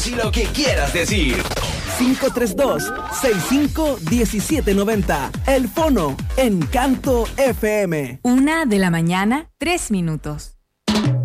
Si lo que quieras decir. 532-651790. El Fono, Encanto FM. 1:00 a.m, 3 minutos.